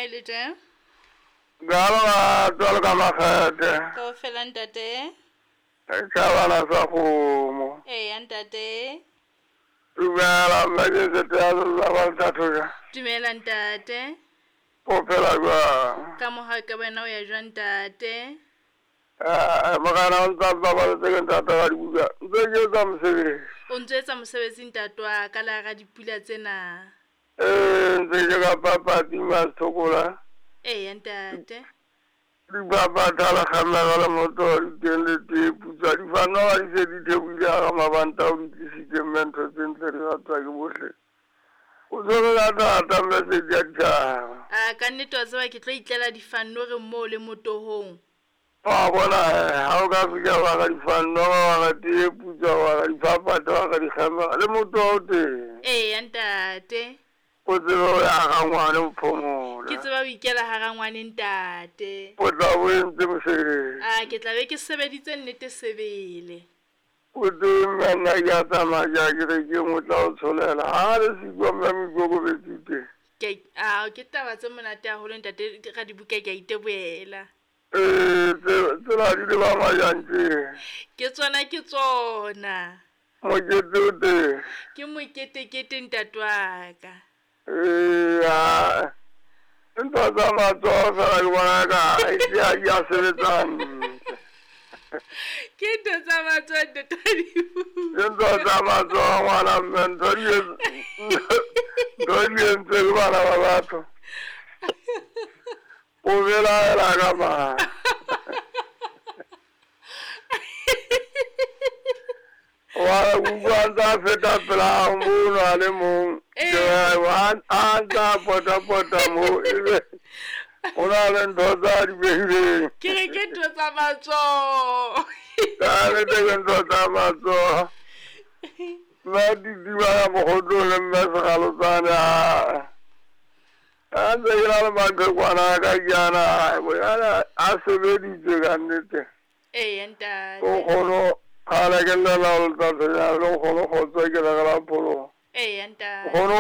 Hailete. Gala tol kamakete. Ko fela ntate. Ekabana sa khumo. Ntate. Tubela manje setalo la baltatuya. Dumela ntate. Popela gwa. Ka moha ka wena o ya jwang ntate? Magana on tsa ba tse ntata ga dibuka. Ntse tsa mosebetsi. O ntse etsa mosebetsi ntate wa ka la ga dipula tsena. Ntse ka papati mastokola. Ntate. Di baba tala khamela la motor tende te putsa di fana di se di te buya ga mabanta o di sike mento tente re ga tsa ke bohle. O zo la ta message ya tsa. Ka nnete wa tseba ke tlo itlela difanno re mo le motohong. Bona ha o ka fika wa ga difanno wa ga te putsa wa ga di papata wa ga di khamela le motor te. Ntate. O tsebo ya ga ngwana mphomola. Ke tseba o ikela hara ngwane ntate. O tla bo ntse mosebetsi. Ke tla be ke sebeditse nnete sebele. O te mena ya tama ya ke re ke mo tla o tsholela ha re sikwa mami go go betsite. Ke taba tse monate haholo ntate ga dibuka ke a iteboela. Tsela di le ba majantse. Ke tsona. Mokete o te. Ke mokete ntate wa ka. Ntwa tsa matsoho fela ke bona ka ya sebetsang. Ke ntho tsa matsoho ntate wa dibuka. Ntwa tsa matsoho ngwana mme ntho di entse ke bana ba batho. O belaela ka maa. Wa kukwanta feta pela mbuno ale mong. Anta pota mo ibe. Ona le ntho tsa di behileng. Ke re ke ntho tsa matsoho. Le teng ntho tsa matsoho. Nna di ba mogodo le mme segalotsane a ntse ke na le maqhekwana ka keana a sebeditse ka nnete. Ntate. O kgono kgale ke lela o letsatsenyana le o kgono kgotsa ke legela pholo. Ntate.